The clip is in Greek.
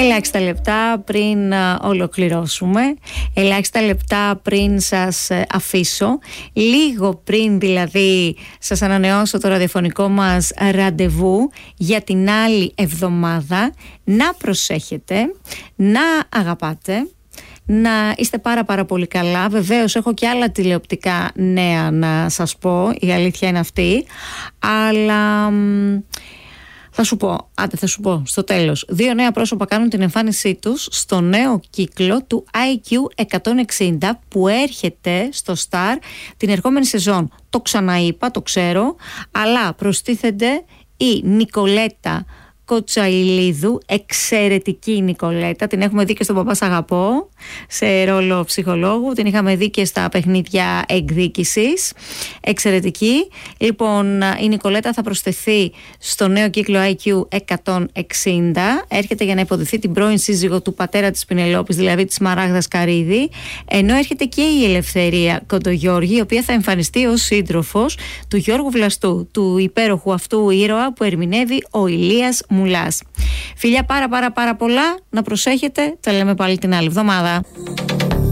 Ελάχιστα λεπτά πριν ολοκληρώσουμε, ελάχιστα λεπτά πριν σας αφήσω, λίγο πριν δηλαδή σας ανανεώσω το ραδιοφωνικό μας ραντεβού για την άλλη εβδομάδα. Να προσέχετε, να αγαπάτε, να είστε πάρα πολύ καλά. Βεβαίως έχω και άλλα τηλεοπτικά νέα να σας πω, η αλήθεια είναι αυτή, αλλά θα σου πω στο τέλος. 2 νέα πρόσωπα κάνουν την εμφάνισή τους στο νέο κύκλο του IQ 160 που έρχεται στο Star την ερχόμενη σεζόν. Το ξαναείπα, το ξέρω, αλλά προστίθενται η Νικολέτα Κοτσαηλίδου, εξαιρετική Νικολέτα, την έχουμε δει και στον Παπά Σ' Αγαπώ σε ρόλο ψυχολόγου, την είχαμε δει και στα παιχνίδια εκδίκησης, εξαιρετική. Λοιπόν, η Νικολέτα θα προσθεθεί στο νέο κύκλο IQ 160, έρχεται για να υποδηθεί την πρώην σύζυγο του πατέρα της Πινελόπης, δηλαδή της Μαράγδας Καρύδη, ενώ έρχεται και η Ελευθερία Κοντογιώργη, η οποία θα εμφανιστεί ως σύντροφος του Γιώργου Βλαστού, του υπέροχου αυτού ήρωα που ερμηνεύει ο Ηλίας Μουλάς. Φιλιά πάρα πολλά, να προσέχετε, τα λέμε πάλι την άλλη εβδομάδα.